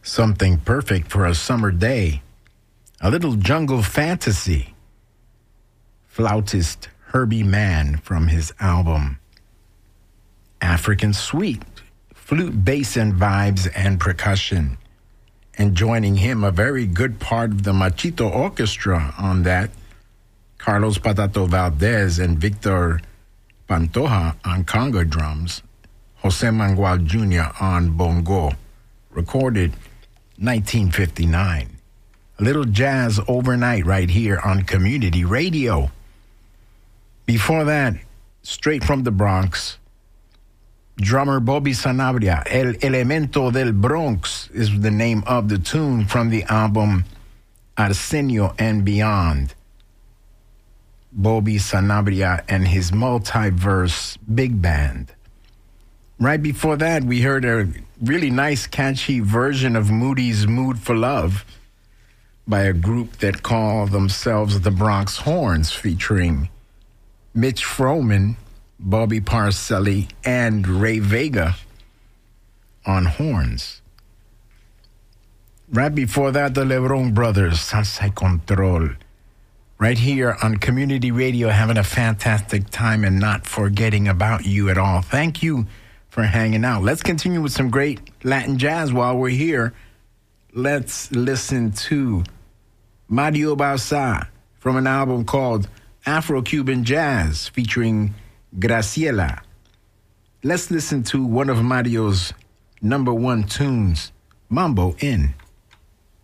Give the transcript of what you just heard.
Something perfect for a summer day. A little jungle fantasy. Flautist Herbie Mann from his album African Suite. Flute, bass, and vibes and percussion. And joining him, a very good part of the Machito Orchestra on that, Carlos Patato Valdez and Victor Pantoja on conga drums, Jose Mangual Jr. on bongo, recorded 1959. A little jazz overnight right here on Community Radio. Before that, straight from the Bronx, drummer Bobby Sanabria, El Elemento del Bronx is the name of the tune from the album Arsenio and Beyond. Bobby Sanabria and his multiverse big band. Right before that, we heard a really nice, catchy version of Moody's Mood for Love by a group that call themselves the Bronx Horns, featuring Mitch Froman, Bobby Parcelli, and Ray Vega on horns. Right before that, the Lebron Brothers, Salsa y Control. Right here on Community Radio, having a fantastic time and not forgetting about you at all. Thank you for hanging out. Let's continue with some great Latin jazz while we're here. Let's listen to Mario Bauza from an album called Afro-Cuban Jazz featuring Graciela. Let's listen to one of Mario's #1 tunes, Mambo In.